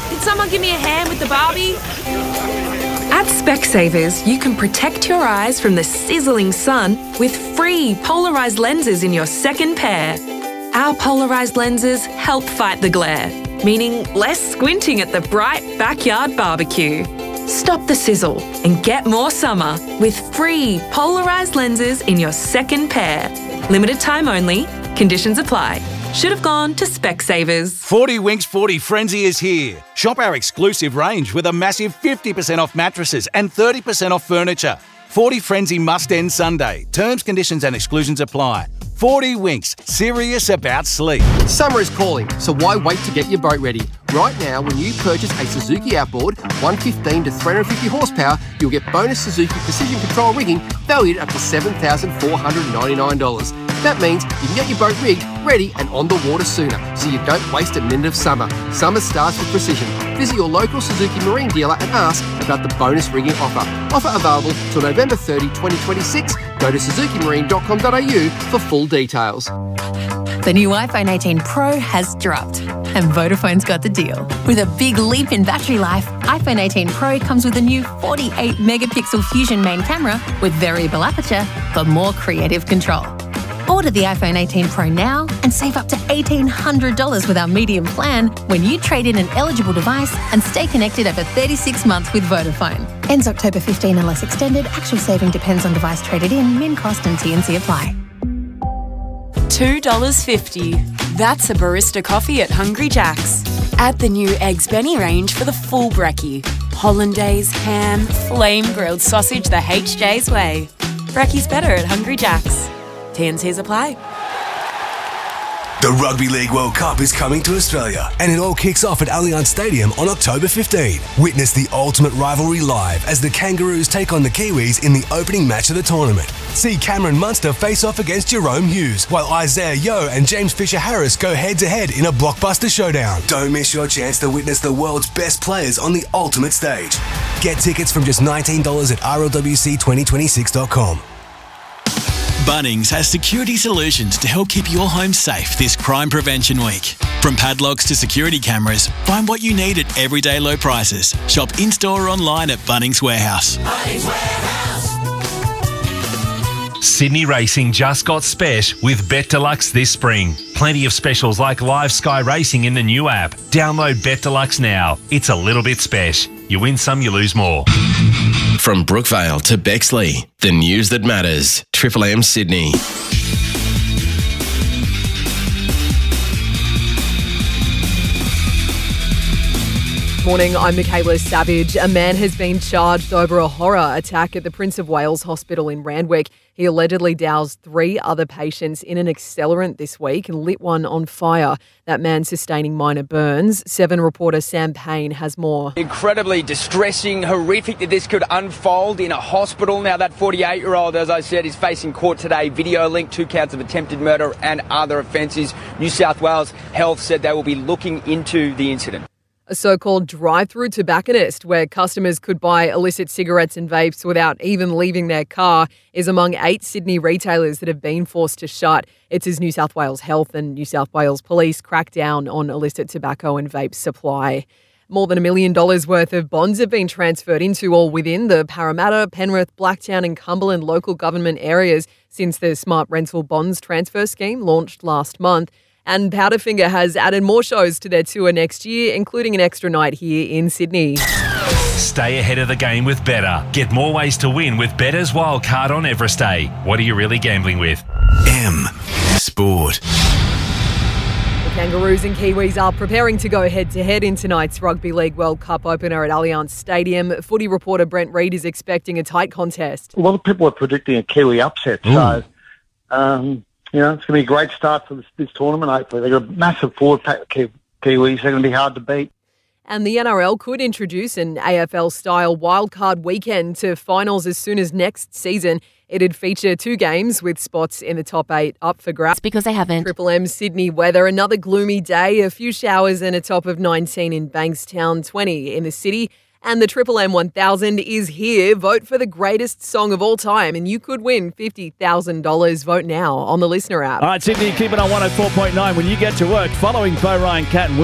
Can someone give me a hand with the Barbie? At Specsavers, you can protect your eyes from the sizzling sun with free polarised lenses in your second pair. Our polarised lenses help fight the glare, meaning less squinting at the bright backyard barbecue. Stop the sizzle and get more summer with free polarised lenses in your second pair. Limited time only. Conditions apply. Should have gone to Specsavers. 40 Winks 40 Frenzy is here. Shop our exclusive range with a massive 50% off mattresses and 30% off furniture. 40 Frenzy must end Sunday. Terms, conditions and exclusions apply. 40 Winks, serious about sleep. Summer is calling, so why wait to get your boat ready? Right now, when you purchase a Suzuki Outboard, 115 to 350 horsepower, you'll get bonus Suzuki Precision Control rigging valued up to $7,499. That means you can get your boat rigged, ready and on the water sooner, so you don't waste a minute of summer. Summer starts with precision. Visit your local Suzuki Marine dealer and ask about the bonus rigging offer. Offer available till November 30, 2026. Go to suzukimarine.com.au for full details. The new iPhone 18 Pro has dropped, and Vodafone's got the deal. With a big leap in battery life, iPhone 18 Pro comes with a new 48-megapixel Fusion main camera with variable aperture for more creative control. Order the iPhone 18 Pro now and save up to $1,800 with our medium plan when you trade in an eligible device and stay connected over 36 months with Vodafone. Ends October 15 unless extended. Actual saving depends on device traded in, min cost and T&C apply. $2.50. That's a barista coffee at Hungry Jack's. Add the new Eggs Benny range for the full brekkie. Hollandaise, ham, flame-grilled sausage the HJ's way. Brekkie's better at Hungry Jack's. T&Cs apply. The Rugby League World Cup is coming to Australia, and it all kicks off at Allianz Stadium on October 15. Witness the ultimate rivalry live as the Kangaroos take on the Kiwis in the opening match of the tournament. See Cameron Munster face off against Jerome Hughes, while Isaiah Yeo and James Fisher-Harris go head-to-head in a blockbuster showdown. Don't miss your chance to witness the world's best players on the ultimate stage. Get tickets from just $19 at RLWC2026.com. Bunnings has security solutions to help keep your home safe this Crime Prevention Week. From padlocks to security cameras, find what you need at everyday low prices. Shop in-store or online at Bunnings Warehouse. Bunnings Warehouse. Sydney Racing just got spesh with Bet Deluxe this spring. Plenty of specials like live Sky Racing in the new app. Download Bet Deluxe now. It's a little bit spesh. You win some, you lose more. From Brookvale to Bexley, the news that matters. Triple M Sydney. Morning, I'm Michaela Savage. A man has been charged over a horror attack at the Prince of Wales Hospital in Randwick. He allegedly doused 3 other patients in an accelerant this week and lit one on fire. That man sustaining minor burns. 7 reporter Sam Payne has more. Incredibly distressing, horrific that this could unfold in a hospital. Now that 48-year-old, as I said, is facing court today. Video linked, 2 counts of attempted murder and other offences. New South Wales Health said they will be looking into the incident. A so-called drive-through tobacconist where customers could buy illicit cigarettes and vapes without even leaving their car is among 8 Sydney retailers that have been forced to shut. It's as New South Wales Health and New South Wales Police crack down on illicit tobacco and vape supply. More than $1 million worth of bonds have been transferred into or within the Parramatta, Penrith, Blacktown and Cumberland local government areas since the Smart Rental Bonds Transfer Scheme launched last month. And Powderfinger has added more shows to their tour next year, including an extra night here in Sydney. Stay ahead of the game with Betr. Get more ways to win with Better's Wildcard on Everest Day. What are you really gambling with? M Sport. The Kangaroos and Kiwis are preparing to go head-to-head in tonight's Rugby League World Cup opener at Allianz Stadium. Footy reporter Brent Reid is expecting a tight contest. A lot of people are predicting a Kiwi upset, so... it's going to be a great start for this tournament, hopefully. They've got a massive forward pack of Kiwis. They're going to be hard to beat. And the NRL could introduce an AFL-style wildcard weekend to finals as soon as next season. It'd feature 2 games with spots in the top 8 up for grabs. Because they haven't. Triple M Sydney weather, another gloomy day, a few showers and a top of 19 in Bankstown, 20 in the city. And the Triple M 1000 is here. Vote for the greatest song of all time and you could win $50,000. Vote now on the Listener app. All right, Sydney, keep it on 104.9 when you get to work. Following Bo Ryan Cat and